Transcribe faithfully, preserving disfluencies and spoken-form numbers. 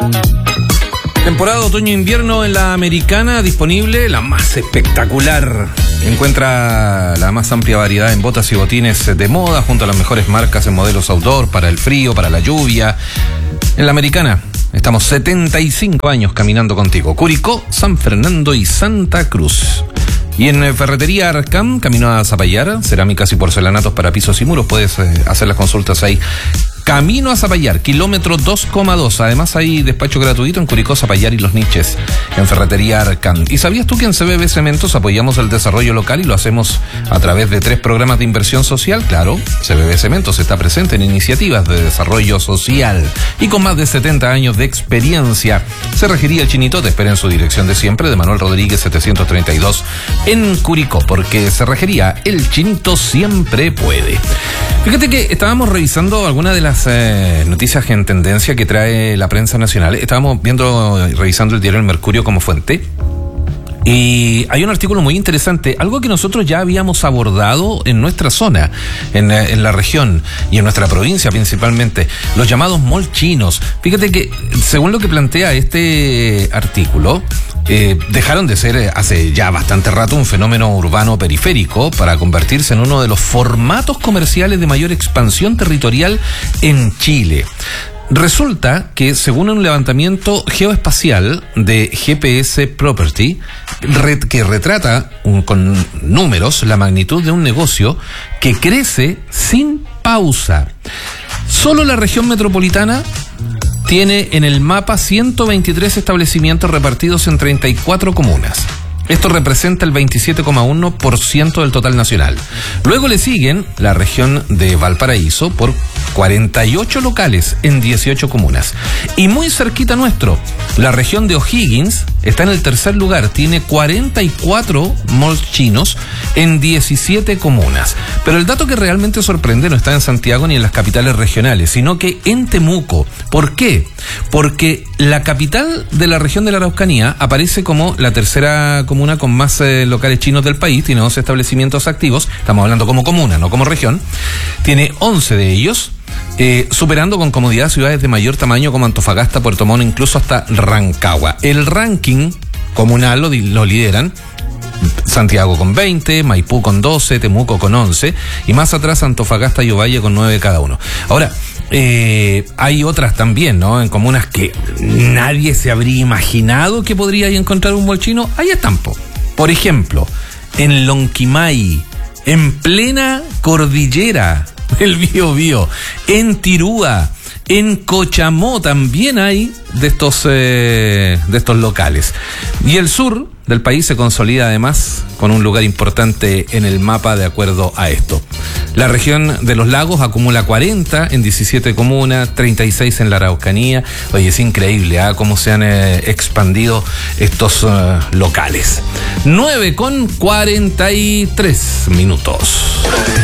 Temporada otoño-invierno en la Americana disponible, la más espectacular. Encuentra la más amplia variedad en botas y botines de moda junto a las mejores marcas en modelos outdoor para el frío, para la lluvia. En la Americana estamos setenta y cinco años caminando contigo. Curicó, San Fernando y Santa Cruz. Y en Ferretería Arcam, camino a Zapallar, cerámicas y porcelanatos para pisos y muros, puedes eh, hacer las consultas ahí. Camino a Zapallar, kilómetro dos coma dos. Además hay despacho gratuito en Curicó, Zapallar y Los Niches, en Ferretería Arcam. ¿Y sabías tú que en C B B Cementos apoyamos el desarrollo local y lo hacemos a través de tres programas de inversión social? Claro, C B B Cementos está presente en iniciativas de desarrollo social y con más de setenta años de experiencia. Cerrajería El Chinito te espera en su dirección de siempre, de Manuel Rodríguez setecientos treinta y dos en Curicó, porque Cerrajería El Chinito siempre puede. Fíjate que estábamos revisando algunas de las eh, noticias en tendencia que trae la prensa nacional. Estábamos viendo, revisando el diario El Mercurio como fuente. Y hay un artículo muy interesante, algo que nosotros ya habíamos abordado en nuestra zona, en, en la región y en nuestra provincia principalmente, los llamados mall chinos. Fíjate que, según lo que plantea este artículo, eh, dejaron de ser hace ya bastante rato un fenómeno urbano periférico para convertirse en uno de los formatos comerciales de mayor expansión territorial en Chile. Resulta que, según un levantamiento geoespacial de G P S Property, red, que retrata un, con números la magnitud de un negocio que crece sin pausa. Solo la región metropolitana tiene en el mapa ciento veintitrés establecimientos repartidos en treinta y cuatro comunas. Esto representa el veintisiete coma uno por ciento del total nacional. Luego le siguen la región de Valparaíso por cuarenta y ocho locales en dieciocho comunas. Y muy cerquita nuestro, la región de O'Higgins está en el tercer lugar, tiene cuarenta y cuatro malls chinos en diecisiete comunas. Pero el dato que realmente sorprende no está en Santiago ni en las capitales regionales, sino que en Temuco. ¿Por qué? Porque la capital de la región de la Araucanía aparece como la tercera comuna con más eh, locales chinos del país, tiene once establecimientos activos, estamos hablando como comuna, no como región, tiene once de ellos, eh, superando con comodidad ciudades de mayor tamaño como Antofagasta, Puerto Montt, incluso hasta Rancagua. El ranking comunal lo, lo lideran Santiago con veinte, Maipú con doce, Temuco con once y más atrás Antofagasta y Ovalle con nueve cada uno. Ahora, eh, hay otras también, ¿no? En comunas que nadie se habría imaginado que podría encontrar un mall chino. Ahí están, po. Por ejemplo, en Lonquimay, en plena cordillera del Biobío, en Tirúa, en Cochamó también hay de estos eh, de estos locales. Y el sur del país se consolida además con un lugar importante en el mapa de acuerdo a esto. La región de los lagos acumula cuarenta en diecisiete comunas, treinta y seis en la Araucanía. Oye, es increíble ¿eh? Cómo se han eh, expandido estos uh, locales. nueve con cuarenta y tres minutos.